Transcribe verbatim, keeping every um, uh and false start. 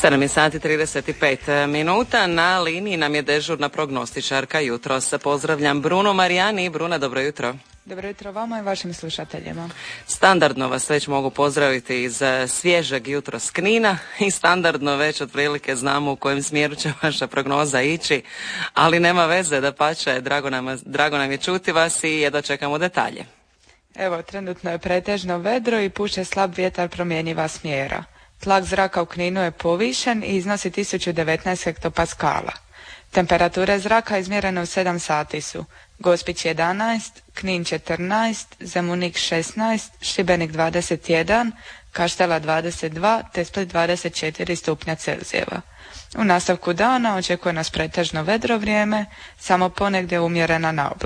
sedam je sati trideset pet minuta. Na liniji nam je dežurna prognostičarka jutros. Pozdravljam Bruno Marijani. Bruna, dobro jutro. Dobro jutro vama i vašim slušateljima. Standardno vas već mogu pozdraviti iz svježeg jutros Knina i standardno već otprilike znamo u kojem smjeru će vaša prognoza ići, ali nema veze, dapače, drago nam, drago nam je čuti vas i jedva čekamo detalje. Evo, trenutno je pretežno vedro i puše slab vjetar promjenjiva smjera. Tlak zraka u Kninu je povišen i iznosi tisuću devetnaest hektopaskala. Temperature zraka izmjerene u sedam sati su Gospić jedanaest, Knin četrnaest, Zemunik šesnaest, Šibenik dvadeset jedan, Kaštela dvadeset dva te Split dvadeset četiri stupnja Celzijeva. U nastavku dana očekuje nas pretežno vedro vrijeme, samo ponegdje umjerena naoblačnost.